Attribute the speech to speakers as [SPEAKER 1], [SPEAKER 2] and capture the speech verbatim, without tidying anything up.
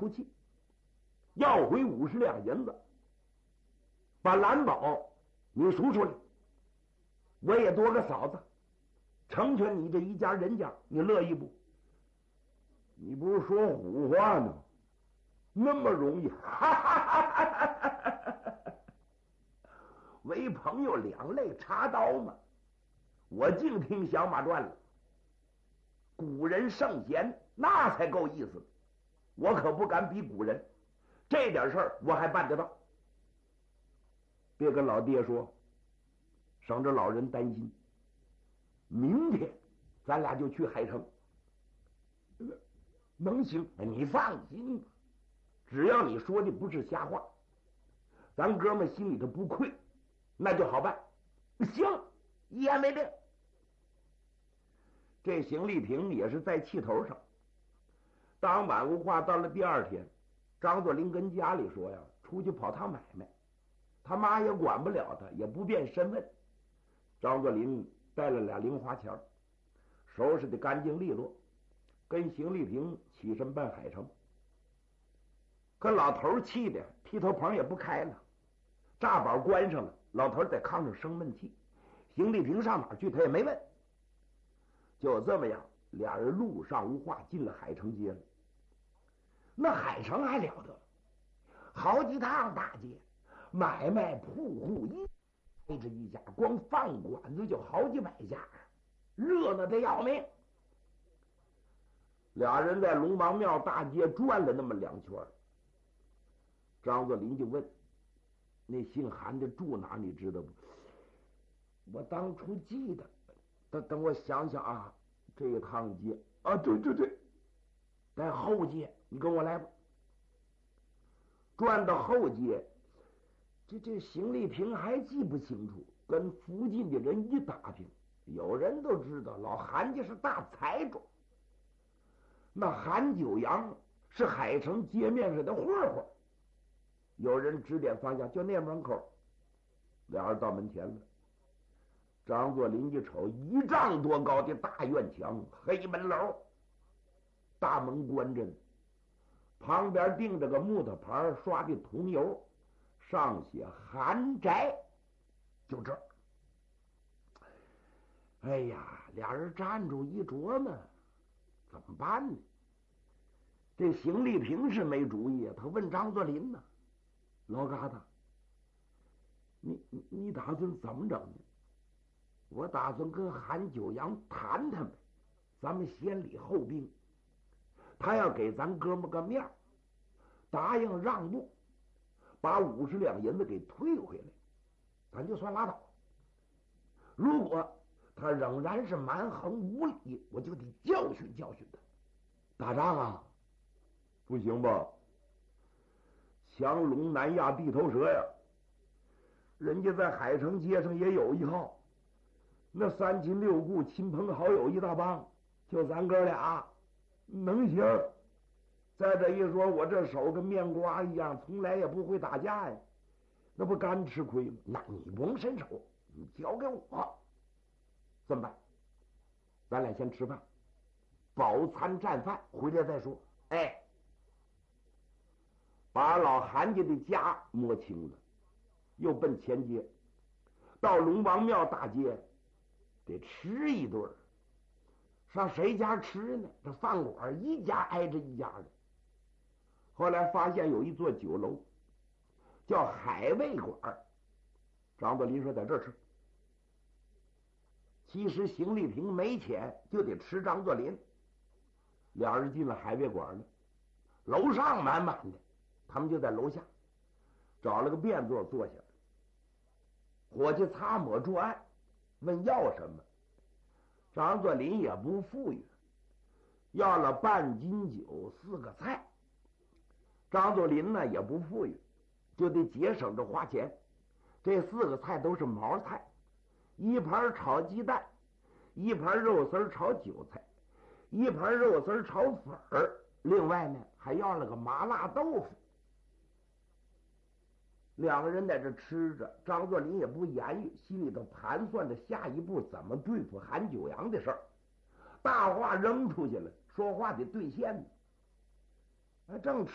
[SPEAKER 1] 口气，要回五十两银子，把蓝宝你赎出来，我也多个嫂子，成全你这一家人家，你乐意不？你不是说胡话呢？那么容易？为朋友两肋插刀嘛。我净听小马传了，古人圣贤那才够意思，我可不敢比古人，这点事儿我还办得到。别跟老爹说，省着老人担心。明天咱俩就去海城，能行？你放心吧，只要你说的不是瞎话，咱哥们心里头不愧，那就好办。行，一言为定。这邢丽萍也是在气头上。当晚无话，到了第二天，张作霖跟家里说呀，出去跑趟买卖，他妈也管不了他，也不便深问。张作霖带了俩零花钱，收拾的干净利落，跟邢丽萍起身奔海城。可老头气的剃头棚也不开了，闸宝关上了，老头在炕上生闷气。邢丽萍上哪去他也没问。就这么样，俩人路上无话，进了海城街了。那海城还了得，好几趟大街，买卖铺户一挨着一家，光饭馆子就好几百家，热闹的要命。俩人在龙王庙大街转了那么两圈，张作霖就问：“那姓韩的住哪？你知道不？”我当初记得，等等我想想啊，这一趟街啊，对对对，在后街，你跟我来吧。转到后街，这这邢丽萍还记不清楚，跟附近的人一打听，有人都知道老韩家是大财主，那韩九阳是海城街面上的混混。有人指点方向，就那门口。俩人到门前了，张作霖一瞅，一丈多高的大院墙，黑门楼，大门关着呢，旁边钉着个木头牌，刷的铜油，上写韩宅，就这儿。哎呀，俩人站住一琢磨，怎么办呢？这邢丽萍是没主意啊，他问张作霖呢：“老疙瘩，你你你打算怎么整呢？”我打算跟韩九阳谈谈呗，咱们先礼后兵，他要给咱哥们个面，答应让步，把五十两银子给退回来，咱就算拉倒。如果他仍然是蛮横无理，我就得教训教训他。打仗啊，不行吧？强龙难压地头蛇呀！人家在海城街上也有一号，那三亲六故、亲朋好友一大帮，就咱哥俩能行。再这一说，我这手跟面瓜一样，从来也不会打架呀，那不干吃亏吗？那你不用伸手，你交给我。这么办？咱俩先吃饭，饱餐战饭，回来再说。哎，把老韩家的家摸清了，又奔前街，到龙王庙大街得吃一顿。上谁家吃呢？这饭馆一家挨着一家的。后来发现有一座酒楼叫海味馆，张作霖说在这儿吃。其实邢丽萍没钱，就得吃张作霖。俩人进了海味馆了，楼上满满的，他们就在楼下找了个便座坐下。伙计擦抹桌案，问要什么。张作霖也不富裕，要了半斤酒四个菜。张作霖呢也不富裕，就得节省着花钱。这四个菜都是毛菜，一盘炒鸡蛋，一盘肉丝炒韭菜，一盘肉丝炒粉儿，另外呢还要了个麻辣豆腐。两个人在这吃着，张作霖也不言语，心里头盘算着下一步怎么对付韩九阳的事儿。大话扔出去了，说话得兑现呢。正吃